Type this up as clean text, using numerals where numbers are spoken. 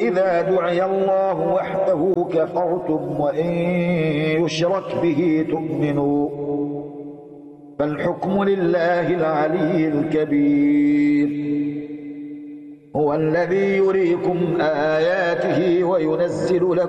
إذا دعي الله وحده كفرتم وإن يشرك به تؤمنوا فالحكم لله العلي الكبير هو الذي يريكم آياته وينزل لكم